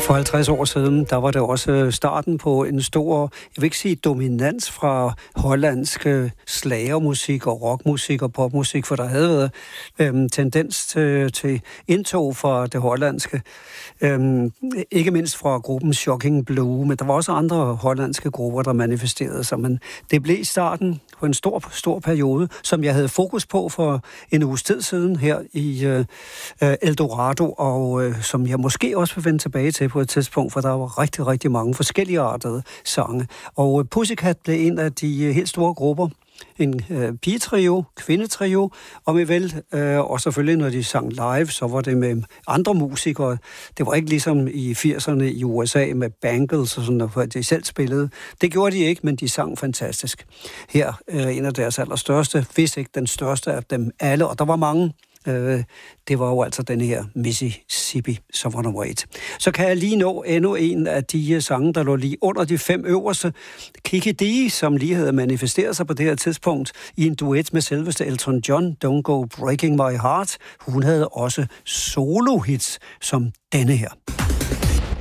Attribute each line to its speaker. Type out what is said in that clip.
Speaker 1: For 50 år siden, der var det også starten på en stor, jeg vil ikke sige dominans fra hollandsk slagermusik og rockmusik og popmusik, for der havde været tendens til indtog fra det hollandske. Ikke mindst fra gruppen Shocking Blue, men der var også andre hollandske grupper, der manifesterede sig. Men det blev starten på en stor periode, som jeg havde fokus på for en uges tid siden her i Eldorado, og som jeg måske også vil vende tilbage til på et tidspunkt, for der var rigtig, rigtig mange forskellige artede sange. Og Pussycat blev en af de helt store grupper. En pigetrio, kvindetrio, om I vil. Og selvfølgelig, når de sang live, så var det med andre musikere. Det var ikke ligesom i 80'erne i USA med Bangles og sådan noget, hvor de selv spillede. Det gjorde de ikke, men de sang fantastisk. Her en af deres allerstørste, hvis ikke den største af dem alle, og der var mange. Det var jo altså den her Mississippi, som var nummer 1. Så kan jeg lige nå endnu en af de sange, der lå lige under de 5 øverste. Kiki Dee, som lige havde manifesteret sig på det her tidspunkt i en duet med selveste Elton John, Don't Go Breaking My Heart. Hun havde også solo-hits som denne her.